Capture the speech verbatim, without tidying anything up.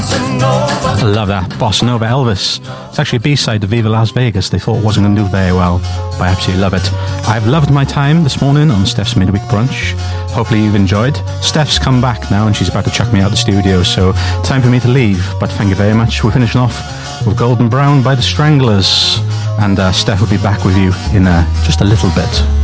I love that. Bossa Nova Elvis. It's actually a B-side to Viva Las Vegas. They thought it wasn't going to do very well, but I absolutely love it. I've loved my time this morning on Steph's Midweek Brunch. Hopefully you've enjoyed. Steph's come back now and she's about to chuck me out the studio, so time for me to leave. But thank you very much. We're finishing off with Golden Brown by the Stranglers. And uh, Steph will be back with you in uh, just a little bit.